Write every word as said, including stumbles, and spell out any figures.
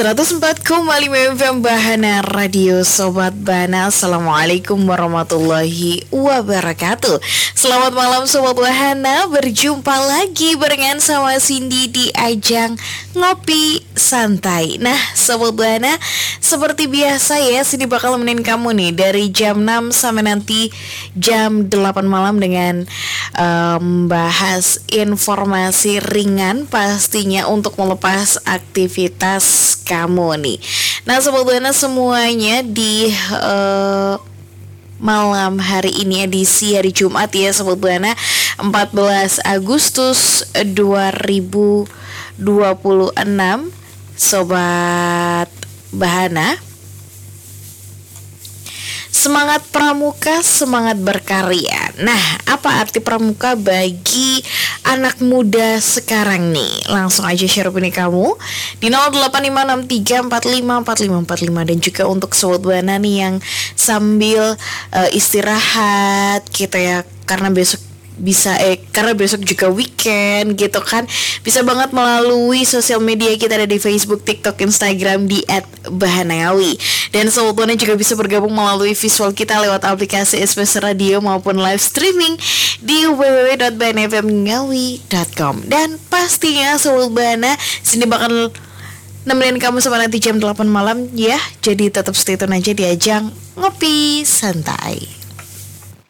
seratus empat koma lima F M Bahana Radio Sobat Bahana. Assalamualaikum warahmatullahi wabarakatuh. Selamat malam Sobat Bahana. Berjumpa lagi barengan sama Cindy di ajang Ngopi Santai. Nah Sobat Bahana, seperti biasa ya, Cindy bakal nemenin kamu nih dari jam enam sampai nanti jam delapan malam dengan um, bahas informasi ringan pastinya untuk melepas aktivitas kamu nih. Nah Sobat Buana semuanya di uh, malam hari ini edisi hari Jumat ya Sobat Buana, empat belas Agustus dua ribu dua puluh enam. Sobat Bahana, semangat pramuka, semangat berkarya. Nah, apa arti pramuka bagi anak muda sekarang nih? Langsung aja share opini kamu di nol delapan lima enam tiga empat lima empat lima empat lima. Dan juga untuk Sobat Buana nih yang sambil uh, istirahat gitu ya, karena besok bisa eh karena besok juga weekend gitu kan, bisa banget melalui sosial media kita ada di Facebook, TikTok, Instagram di et bahanayawi. Dan Sobat Buana juga bisa bergabung melalui visual kita lewat aplikasi S B S Radio maupun live streaming di w w w dot bahana f m ngawi dot com. Dan pastinya Sobat Buana sini bakal nemenin kamu sampai nanti jam delapan malam ya. Jadi tetap stay tune aja di ajang Ngopi Santai.